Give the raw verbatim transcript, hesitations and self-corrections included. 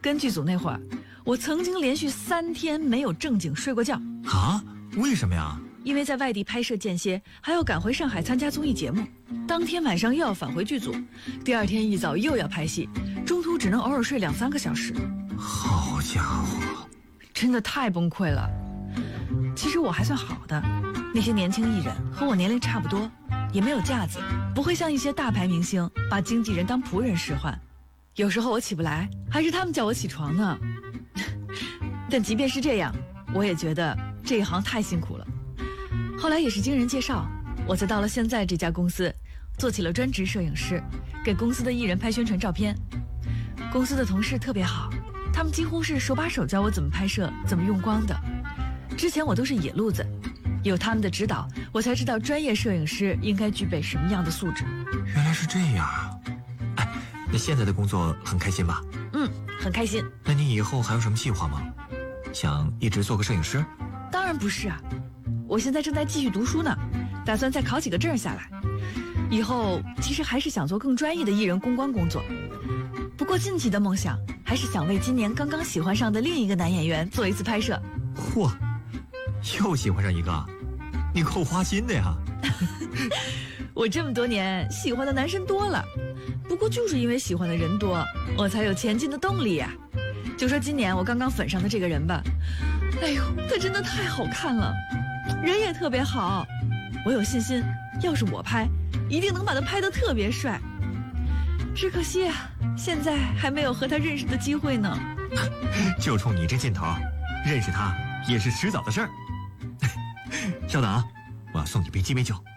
跟剧组那会儿，我曾经连续三天没有正经睡过觉。 啊？为什么呀？ 因为在外地拍摄间歇，还要赶回上海参加综艺节目，当天晚上又要返回剧组，第二天一早又要拍戏，中途只能偶尔睡两三个小时。 好家伙， 真的太崩溃了。其实我还算好的，那些年轻艺人和我年龄差不多，也没有架子，不会像一些大牌明星把经纪人当仆人使唤。有时候我起不来，还是他们叫我起床呢。但即便是这样，我也觉得这一行太辛苦了。后来也是经人介绍，我才到了现在这家公司，做起了专职摄影师，给公司的艺人拍宣传照片。公司的同事特别好，他们几乎是手把手教我怎么拍摄，怎么用光的。之前我都是野路子，有他们的指导，我才知道专业摄影师应该具备什么样的素质。 原来是这样啊！哎，那现在的工作很开心吧？ 嗯，很开心。 那你以后还有什么计划吗？想一直做个摄影师？ 当然不是啊，我现在正在继续读书呢，打算再考几个证下来。以后其实还是想做更专业的艺人公关工作。不过近期的梦想还是想为今年刚刚喜欢上的另一个男演员做一次拍摄。 嚯，又喜欢上一个，你够花心的呀！ 我这么多年喜欢的男生多了，不过就是因为喜欢的人多，我才有前进的动力呀。就说今年我刚刚粉上的这个人吧，哎呦，他真的太好看了，人也特别好，我有信心，要是我拍，一定能把他拍得特别帅。只可惜啊，现在还没有和他认识的机会呢。 就冲你这劲头，认识他也是迟早的事儿。稍等啊，我要送你杯鸡尾酒。